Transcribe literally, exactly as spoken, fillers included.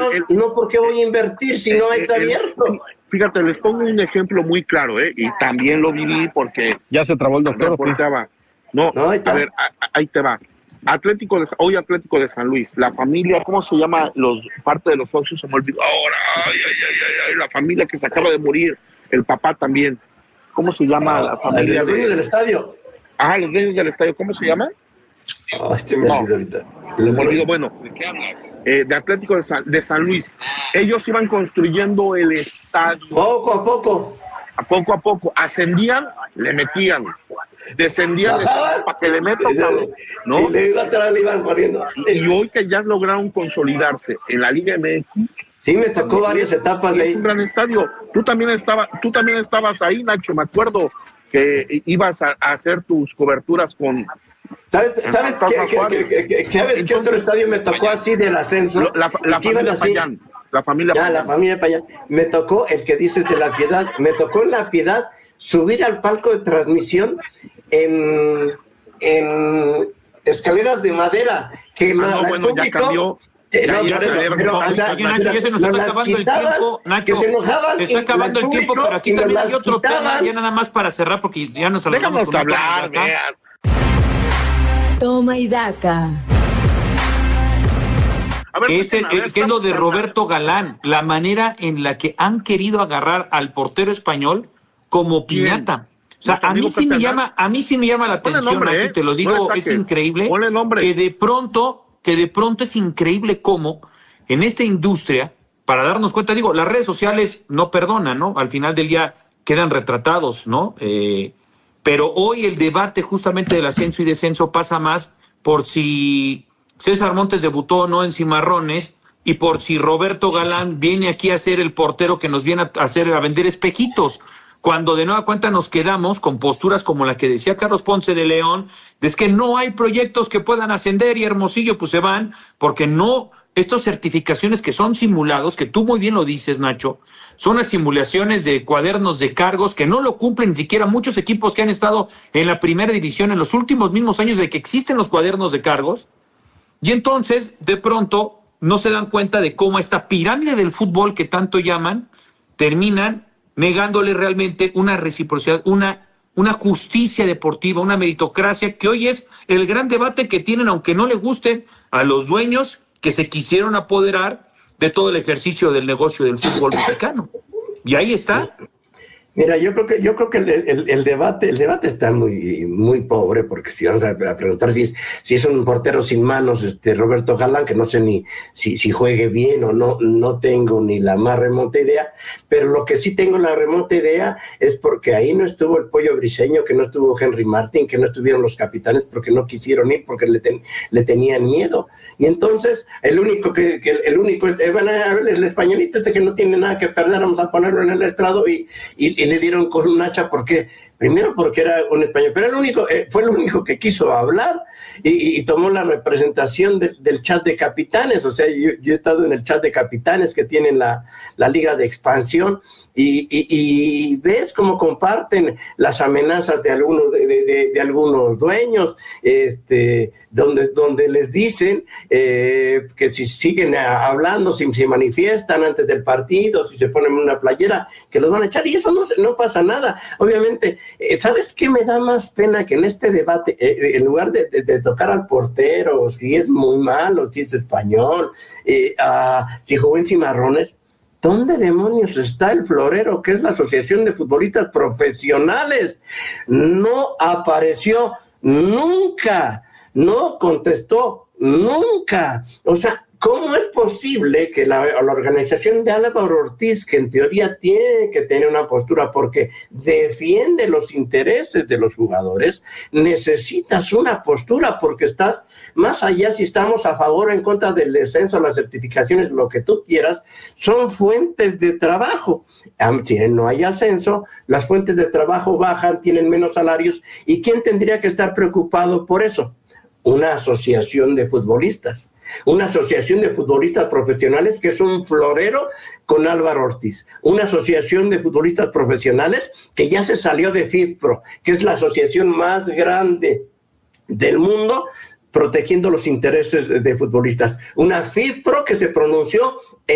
no, el, no porque voy a invertir si no está abierto. Fíjate, les pongo un ejemplo muy claro, ¿eh? Y también lo viví porque... Ya se trabó el doctor. No, no a ver, ahí te va. Atlético de, hoy Atlético de San Luis, la familia, ¿cómo se llama? Los parte de los socios, se me olvidó ahora, ay, ay, ay, ay, la familia que se acaba de morir, el papá también, ¿cómo se llama? Ah, la familia los dueños de, del estadio. Ah, los dueños del estadio, ¿cómo se llama? Oh, este me no, olvidó ahorita. Me olvidó, bueno, ¿de qué hablas? Eh, de Atlético de San, de San Luis, ellos iban construyendo el estadio. Poco a poco. A poco a poco, ascendían, le metían, descendían para que le metan, ¿no? Y le iban, le iban poniendo. Y, y hoy que ya lograron consolidarse en la Liga M X. Sí, me tocó varias etapas de ahí. Es un gran estadio. Tú también estaba, tú también estabas ahí, Nacho, me acuerdo que ibas a, a hacer tus coberturas con. ¿Sabes, ¿sabes, qué, qué, qué, qué, ¿sabes qué otro estadio me tocó así del ascenso? La, la, la familia Payán. La familia ya, Payán. la familia Payán. Me tocó el que dices de La Piedad. Me tocó en La Piedad subir al palco de transmisión en, en escaleras de madera. Que ah, no, bueno, público, ya cambió. Ya, no, ya eso, pero, o sea, Oye, Nacho, ya se nos está acabando quitaban, el tiempo, Nacho. Que se enojaban. Se está acabando el tiempo, pero aquí también hay otro tema, ya nada más para cerrar, porque ya nos hablamos. Déjanos hablar, Toma y daca. Ver, que es, el, ver, que es lo de Roberto Galán, la manera en la que han querido agarrar al portero español como piñata. Bien. O sea, a mí sí me llama, a mí sí me llama la atención, nombre, Nacho, eh. te lo digo, es increíble que de pronto, que de pronto es increíble cómo en esta industria, para darnos cuenta, digo, las redes sociales no perdonan, ¿no? Al final del día quedan retratados, ¿no? Eh, pero hoy el debate justamente del ascenso y descenso pasa más por si César Montes debutó o no en Cimarrones y por si Roberto Galán viene aquí a ser el portero que nos viene a hacer a vender espejitos, cuando de nueva cuenta nos quedamos con posturas como la que decía Carlos Ponce de León, es que no hay proyectos que puedan ascender y Hermosillo pues se van porque no, estas certificaciones que son simulados, que tú muy bien lo dices, Nacho, son las simulaciones de cuadernos de cargos que no lo cumplen ni siquiera muchos equipos que han estado en la primera división en los últimos mismos años de que existen los cuadernos de cargos. Y entonces, de pronto, no se dan cuenta de cómo esta pirámide del fútbol que tanto llaman, terminan negándole realmente una reciprocidad, una, una justicia deportiva, una meritocracia, que hoy es el gran debate que tienen, aunque no le gusten a los dueños que se quisieron apoderar de todo el ejercicio del negocio del fútbol mexicano. Y ahí está. Mira, yo creo que yo creo que el, el, el debate el debate está muy muy pobre, porque si vamos a, a preguntar si es, si es un portero sin manos, este Roberto Galán, que no sé ni si, si juegue bien o no, no tengo ni la más remota idea, pero lo que sí tengo la remota idea es porque ahí no estuvo el Pollo Briseño, que no estuvo Henry Martin, que no estuvieron los capitanes porque no quisieron ir, porque le, ten, le tenían miedo. Y entonces, el único que, que el único es, eh, van a ver el españolito este que no tiene nada que perder, vamos a ponerlo en el estrado y, y, y le dieron con un hacha, porque primero porque era un español, pero el único, eh, fue el único que quiso hablar y, y tomó la representación de, del chat de capitanes. O sea, yo, yo he estado en el chat de capitanes que tienen la, la liga de expansión y, y, y ves cómo comparten las amenazas de algunos de, de, de, de algunos dueños, este, donde, donde les dicen eh, que si siguen hablando, si se manifiestan antes del partido, si se ponen una playera, que los van a echar, y eso no, no pasa nada. Obviamente, eh, ¿sabes qué me da más pena? Que en este debate, eh, en lugar de, de, de tocar al portero, si es muy malo, si es español, eh, uh, si jugó en Cimarrones, ¿dónde demonios está el florero, que es la Asociación de Futbolistas Profesionales? No apareció nunca, no contestó nunca. O sea, ¿cómo es posible que la, la organización de Álvaro Ortiz, que en teoría tiene que tener una postura porque defiende los intereses de los jugadores, necesitas una postura porque estás más allá si estamos a favor o en contra del descenso, las certificaciones, lo que tú quieras, son fuentes de trabajo. Si no hay ascenso, las fuentes de trabajo bajan, tienen menos salarios, ¿y quién tendría que estar preocupado por eso? Una asociación de futbolistas, una asociación de futbolistas profesionales que es un florero con Álvaro Ortiz, una asociación de futbolistas profesionales que ya se salió de FIFPRO, que es la asociación más grande del mundo protegiendo los intereses de futbolistas, una FIFPRO que se pronunció